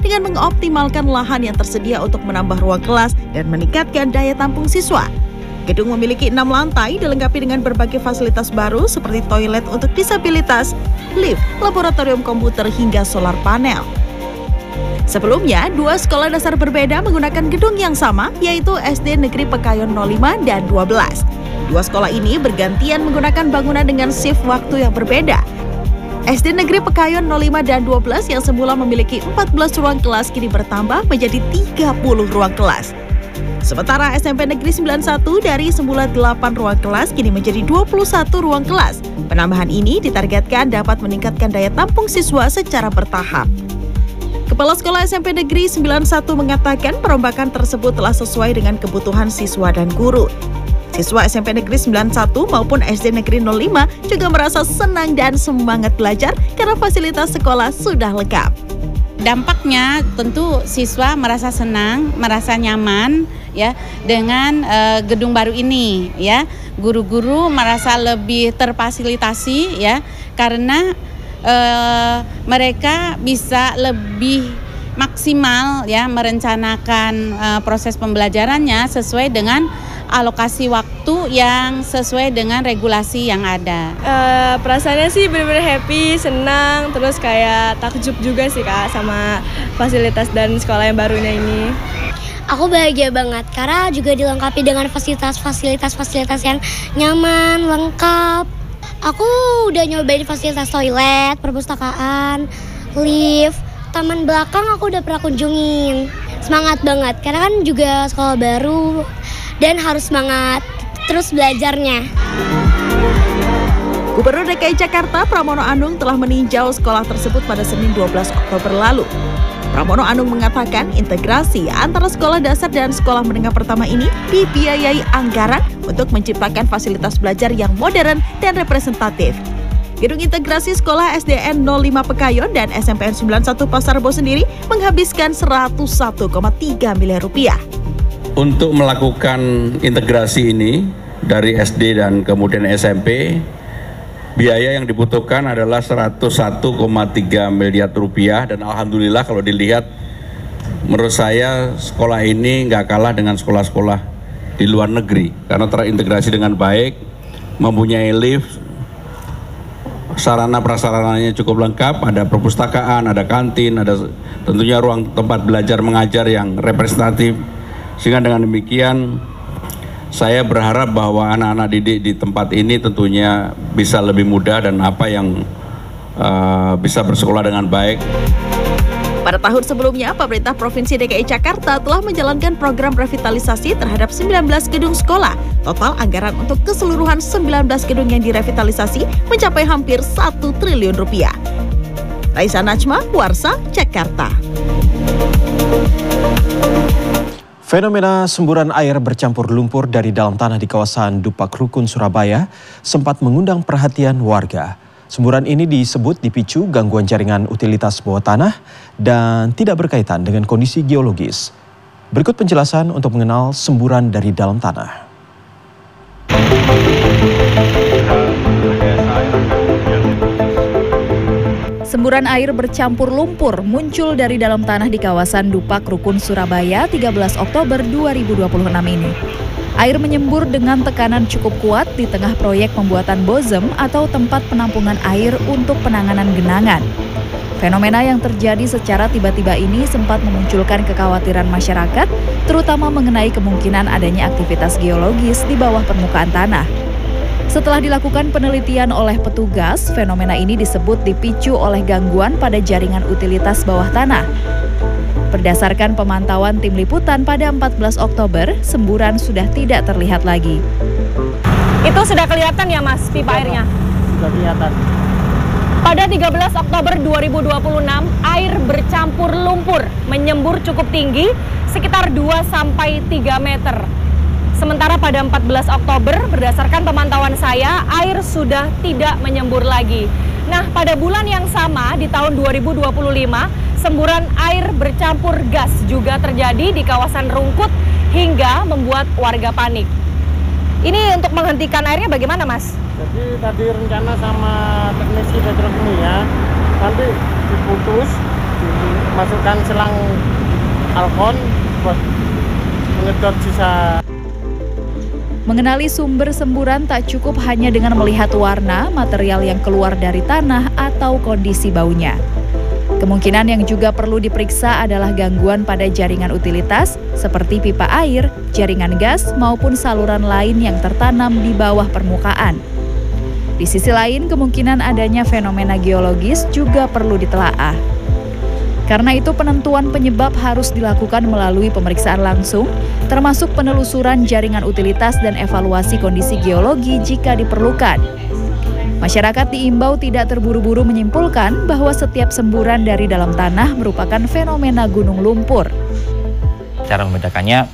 dengan mengoptimalkan lahan yang tersedia untuk menambah ruang kelas dan meningkatkan daya tampung siswa. Gedung memiliki 6 lantai dilengkapi dengan berbagai fasilitas baru seperti toilet untuk disabilitas, lift, laboratorium komputer hingga solar panel. Sebelumnya, 2 sekolah dasar berbeda menggunakan gedung yang sama, yaitu SD Negeri Pekayon 05 dan 12. 2 sekolah ini bergantian menggunakan bangunan dengan shift waktu yang berbeda. SD Negeri Pekayon 05 dan 12 yang semula memiliki 14 ruang kelas kini bertambah menjadi 30 ruang kelas. Sementara SMP Negeri 91 dari semula 8 ruang kelas kini menjadi 21 ruang kelas. Penambahan ini ditargetkan dapat meningkatkan daya tampung siswa secara bertahap. Kepala Sekolah SMP Negeri 91 mengatakan perombakan tersebut telah sesuai dengan kebutuhan siswa dan guru. Siswa SMP Negeri 91 maupun SD Negeri 05 juga merasa senang dan semangat belajar karena fasilitas sekolah sudah lengkap. Dampaknya tentu siswa merasa senang, merasa nyaman ya dengan gedung baru ini ya. Guru-guru merasa lebih terfasilitasi ya karena mereka bisa lebih maksimal ya merencanakan proses pembelajarannya sesuai dengan alokasi waktu yang sesuai dengan regulasi yang ada. Perasaannya sih benar-benar happy, senang, terus kayak takjub juga sih Kak sama fasilitas dan sekolah yang barunya ini. Aku bahagia banget karena juga dilengkapi dengan fasilitas yang nyaman, lengkap. Aku udah nyobain fasilitas toilet, perpustakaan, lift, taman belakang aku udah pernah kunjungin. Semangat banget karena kan juga sekolah baru dan harus semangat terus belajarnya. Gubernur DKI Jakarta Pramono Anung telah meninjau sekolah tersebut pada Senin 12 Oktober lalu. Pramono Anung mengatakan integrasi antara sekolah dasar dan sekolah menengah pertama ini dibiayai anggaran untuk menciptakan fasilitas belajar yang modern dan representatif. Gedung integrasi sekolah SDN 05 Pekayon dan SMPN 91 Pasar Rebo sendiri menghabiskan 101,3 miliar rupiah. Untuk melakukan integrasi ini dari SD dan kemudian SMP, biaya yang dibutuhkan adalah 101,3 miliar rupiah dan alhamdulillah kalau dilihat menurut saya sekolah ini nggak kalah dengan sekolah-sekolah di luar negeri karena terintegrasi dengan baik, mempunyai lift, sarana prasarananya cukup lengkap, ada perpustakaan, ada kantin, ada tentunya ruang tempat belajar mengajar yang representatif. Sehingga dengan demikian saya berharap bahwa anak-anak didik di tempat ini tentunya bisa lebih mudah dan apa yang bisa bersekolah dengan baik. Pada tahun sebelumnya, pemerintah Provinsi DKI Jakarta telah menjalankan program revitalisasi terhadap 19 gedung sekolah. Total anggaran untuk keseluruhan 19 gedung yang direvitalisasi mencapai hampir 1 triliun rupiah. Raisa Najma, Warsa, Jakarta. Fenomena semburan air bercampur lumpur dari dalam tanah di kawasan Dupak Rukun, Surabaya sempat mengundang perhatian warga. Semburan ini disebut dipicu gangguan jaringan utilitas bawah tanah dan tidak berkaitan dengan kondisi geologis. Berikut penjelasan untuk mengenal semburan dari dalam tanah. Semburan air bercampur lumpur muncul dari dalam tanah di kawasan Dupak Rukun, Surabaya 13 Oktober 2026 ini. Air menyembur dengan tekanan cukup kuat di tengah proyek pembuatan bozem atau tempat penampungan air untuk penanganan genangan. Fenomena yang terjadi secara tiba-tiba ini sempat memunculkan kekhawatiran masyarakat, terutama mengenai kemungkinan adanya aktivitas geologis di bawah permukaan tanah. Setelah dilakukan penelitian oleh petugas, fenomena ini disebut dipicu oleh gangguan pada jaringan utilitas bawah tanah. Berdasarkan pemantauan tim liputan pada 14 Oktober, semburan sudah tidak terlihat lagi. Itu sudah kelihatan ya Mas, pipa airnya? Sudah kelihatan. Pada 13 Oktober 2026, air bercampur lumpur menyembur cukup tinggi, sekitar 2-3 meter. Sementara pada 14 Oktober, berdasarkan pemantauan saya, air sudah tidak menyembur lagi. Nah, pada bulan yang sama, di tahun 2025, semburan air bercampur gas juga terjadi di kawasan Rungkut hingga membuat warga panik. Ini untuk menghentikan airnya bagaimana, Mas? Jadi tadi rencana sama teknisi petrokimia, nanti diputus, masukkan selang alkon buat mengedot sisa. Mengenali sumber semburan tak cukup hanya dengan melihat warna, material yang keluar dari tanah, atau kondisi baunya. Kemungkinan yang juga perlu diperiksa adalah gangguan pada jaringan utilitas seperti pipa air, jaringan gas, maupun saluran lain yang tertanam di bawah permukaan. Di sisi lain, kemungkinan adanya fenomena geologis juga perlu ditelaah. Karena itu, penentuan penyebab harus dilakukan melalui pemeriksaan langsung, termasuk penelusuran jaringan utilitas dan evaluasi kondisi geologi jika diperlukan. Masyarakat diimbau tidak terburu-buru menyimpulkan bahwa setiap semburan dari dalam tanah merupakan fenomena gunung lumpur. Cara membedakannya,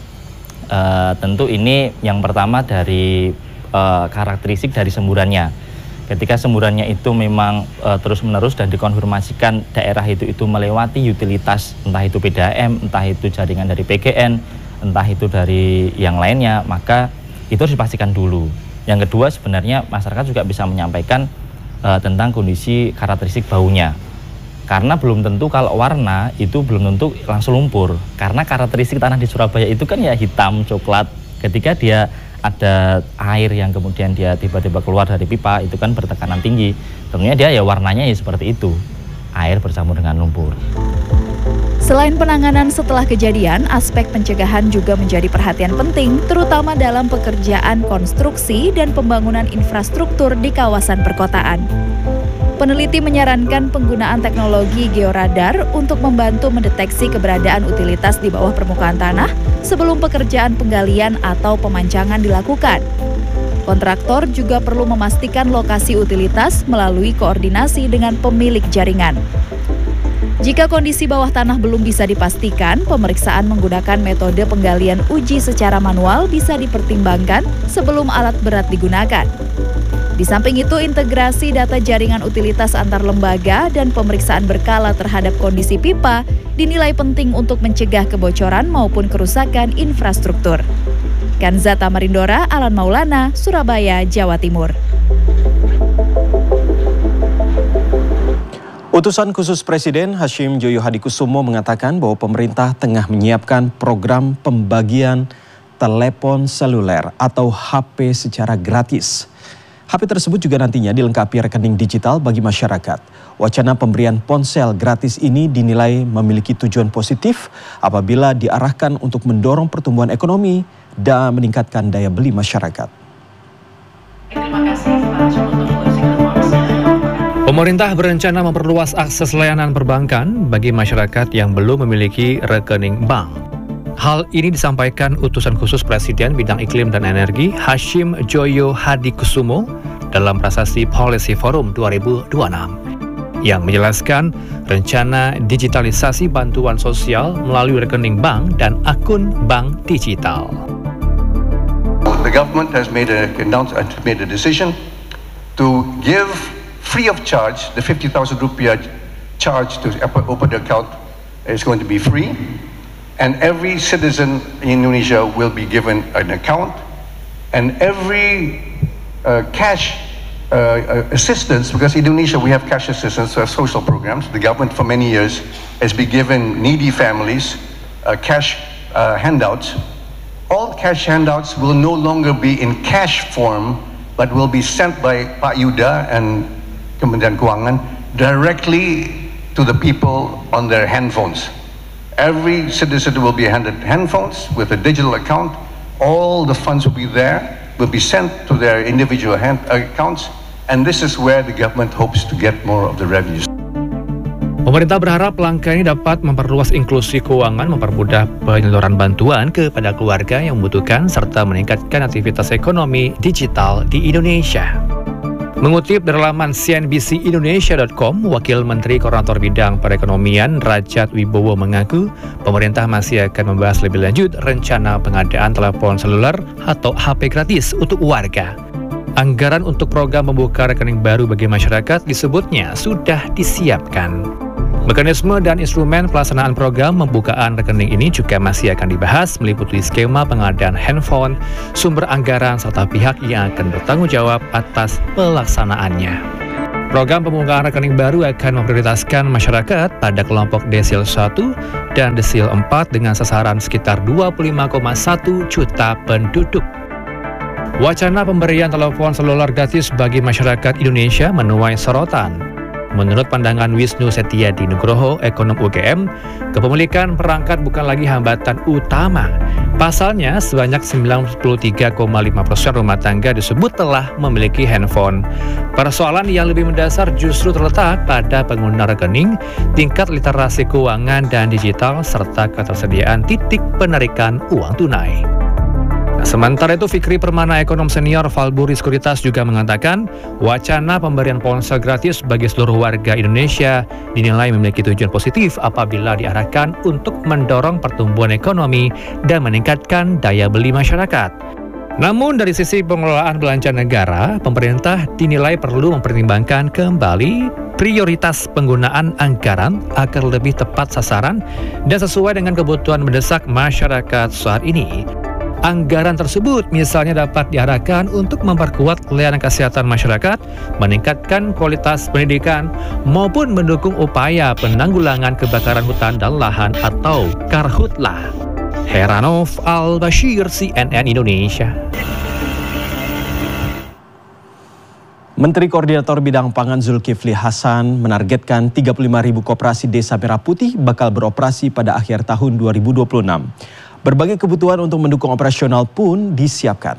tentu ini yang pertama dari karakteristik dari semburannya. Ketika semburannya itu memang terus-menerus dan dikonfirmasikan daerah itu melewati utilitas, entah itu PDAM, entah itu jaringan dari PGN, entah itu dari yang lainnya, maka itu harus dipastikan dulu. Yang kedua, sebenarnya masyarakat juga bisa menyampaikan tentang kondisi karakteristik baunya. Karena belum tentu kalau warna itu belum tentu langsung lumpur. Karena karakteristik tanah di Surabaya itu kan ya hitam, coklat. Ketika dia ada air yang kemudian dia tiba-tiba keluar dari pipa, itu kan bertekanan tinggi. Tentunya dia ya warnanya ya seperti itu, air bercampur dengan lumpur. Selain penanganan setelah kejadian, aspek pencegahan juga menjadi perhatian penting, terutama dalam pekerjaan konstruksi dan pembangunan infrastruktur di kawasan perkotaan. Peneliti menyarankan penggunaan teknologi georadar untuk membantu mendeteksi keberadaan utilitas di bawah permukaan tanah sebelum pekerjaan penggalian atau pemancangan dilakukan. Kontraktor juga perlu memastikan lokasi utilitas melalui koordinasi dengan pemilik jaringan. Jika kondisi bawah tanah belum bisa dipastikan, pemeriksaan menggunakan metode penggalian uji secara manual bisa dipertimbangkan sebelum alat berat digunakan. Di samping itu, integrasi data jaringan utilitas antar lembaga dan pemeriksaan berkala terhadap kondisi pipa dinilai penting untuk mencegah kebocoran maupun kerusakan infrastruktur. Kanza Tamarindora, Alan Maulana, Surabaya, Jawa Timur. Utusan khusus Presiden Hashim Joyo Hadikusumo mengatakan bahwa pemerintah tengah menyiapkan program pembagian telepon seluler atau HP secara gratis. HP tersebut juga nantinya dilengkapi rekening digital bagi masyarakat. Wacana pemberian ponsel gratis ini dinilai memiliki tujuan positif apabila diarahkan untuk mendorong pertumbuhan ekonomi dan meningkatkan daya beli masyarakat. Terima kasih. Pemerintah berencana memperluas akses layanan perbankan bagi masyarakat yang belum memiliki rekening bank. Hal ini disampaikan Utusan Khusus Presiden Bidang Iklim dan Energi Hashim Joyo Hadikusumo dalam prasasti Policy Forum 2026 yang menjelaskan rencana digitalisasi bantuan sosial melalui rekening bank dan akun bank digital. The government has made a decision to give free of charge the 50,000 rupiah charge to open the account is going to be free. And every citizen in Indonesia will be given an account, and every cash assistance, because in Indonesia we have cash assistance, we have social programs. The government for many years has been given needy families cash handouts. All cash handouts will no longer be in cash form, but will be sent by Pak Yuda and Kementerian Keuangan directly to the people on their handphones. Every citizen will be handed handphones with a digital account. All the funds will be there, will be sent to their individual accounts, and this is where the government hopes to get more of the revenues. Pemerintah berharap langkah ini dapat memperluas inklusi keuangan, mempermudah penyaluran bantuan kepada keluarga yang membutuhkan, serta meningkatkan aktivitas ekonomi digital di Indonesia. Mengutip dari laman cnbcindonesia.com, Wakil Menteri Koordinator Bidang Perekonomian Rajat Wibowo mengaku pemerintah masih akan membahas lebih lanjut rencana pengadaan telepon seluler atau HP gratis untuk warga. Anggaran untuk program membuka rekening baru bagi masyarakat disebutnya sudah disiapkan. Mekanisme dan instrumen pelaksanaan program pembukaan rekening ini juga masih akan dibahas, meliputi skema pengadaan handphone, sumber anggaran, serta pihak yang akan bertanggung jawab atas pelaksanaannya. Program pembukaan rekening baru akan memprioritaskan masyarakat pada kelompok desil 1 dan desil 4 dengan sasaran sekitar 25,1 juta penduduk. Wacana pemberian telepon seluler gratis bagi masyarakat Indonesia menuai sorotan. Menurut pandangan Wisnu Setiadi Nugroho, ekonom UGM, kepemilikan perangkat bukan lagi hambatan utama. Pasalnya, sebanyak 93,5% rumah tangga disebut telah memiliki handphone. Persoalan yang lebih mendasar justru terletak pada pengguna rekening, tingkat literasi keuangan dan digital, serta ketersediaan titik penarikan uang tunai. Sementara itu, Fikri Permana, ekonom senior Valburi Sekuritas, juga mengatakan wacana pemberian ponsel gratis bagi seluruh warga Indonesia dinilai memiliki tujuan positif apabila diarahkan untuk mendorong pertumbuhan ekonomi dan meningkatkan daya beli masyarakat. Namun dari sisi pengelolaan belanja negara, pemerintah dinilai perlu mempertimbangkan kembali prioritas penggunaan anggaran agar lebih tepat sasaran dan sesuai dengan kebutuhan mendesak masyarakat saat ini. Anggaran tersebut misalnya dapat diarahkan untuk memperkuat layanan kesehatan masyarakat, meningkatkan kualitas pendidikan, maupun mendukung upaya penanggulangan kebakaran hutan dan lahan atau Karhutlah. Heranov Al-Bashir, CNN Indonesia. Menteri Koordinator Bidang Pangan Zulkifli Hasan menargetkan 35.000 koperasi Desa Merah Putih bakal beroperasi pada akhir tahun 2026. Berbagai kebutuhan untuk mendukung operasional pun disiapkan.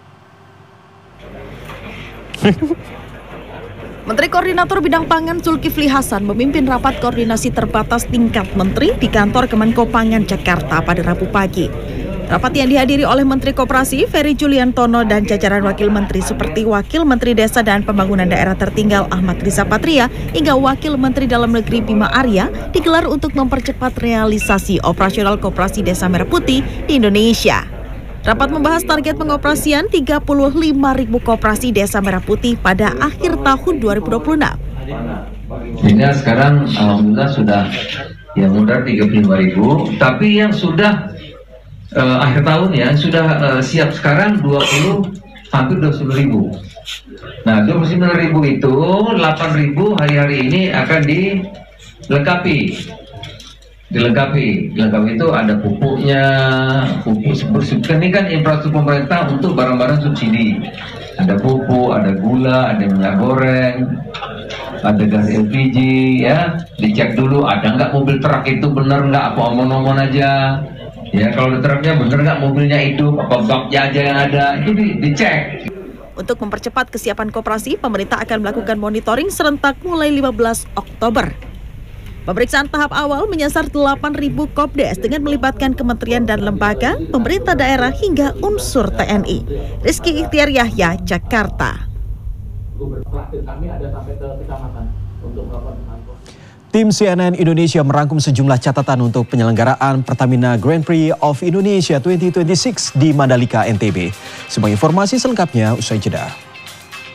Menteri Koordinator Bidang Pangan Zulkifli Hasan memimpin rapat koordinasi terbatas tingkat menteri di kantor Kemenko Pangan Jakarta pada Rabu pagi. Rapat yang dihadiri oleh Menteri Koperasi Ferry Juliantono dan jajaran wakil menteri seperti Wakil Menteri Desa dan Pembangunan Daerah Tertinggal Ahmad Riza Patria hingga Wakil Menteri Dalam Negeri Bima Arya digelar untuk mempercepat realisasi operasional koperasi Desa Merah Putih di Indonesia. Rapat membahas target pengoperasian 35.000 koperasi Desa Merah Putih pada akhir tahun 2026. Sehingga sekarang alhamdulillah sudah yang mudah 35.000, tapi yang sudah akhir tahun ya sudah siap sekarang hampir 29.000. Nah, 29.000 itu 8.000 hari-hari ini akan dilengkapi. Dilengkapi itu ada pupuknya, pupuk ini kan infrastruktur pemerintah untuk barang-barang subsidi. Ada pupuk, ada gula, ada minyak goreng, ada gas LPG ya. Dicek dulu ada nggak mobil truk itu benar nggak, apa omong-omong aja. Ya, kalau di truknya bener nggak mobilnya hidup, apa baknya aja yang ada, itu dicek. Untuk mempercepat kesiapan koperasi, pemerintah akan melakukan monitoring serentak mulai 15 Oktober. Pemeriksaan tahap awal menyasar 8.000 Kopdes dengan melibatkan kementerian dan lembaga, pemerintah daerah hingga unsur TNI. Rizky Ikhtiar Yahya, Jakarta. Tim CNN Indonesia merangkum sejumlah catatan untuk penyelenggaraan Pertamina Grand Prix of Indonesia 2026 di Mandalika, NTB. Sebagai informasi selengkapnya usai jeda.